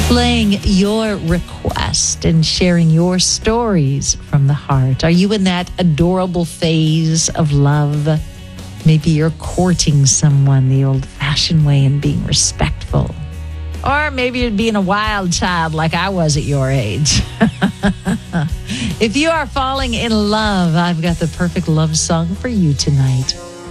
Playing your request and sharing your stories from the heart. Are you in that adorable phase of love? Maybe you're courting someone the old-fashioned way and being respectful. Or maybe you're being a wild child like I was at your age. If you are falling in love, I've got the perfect love song for you tonight.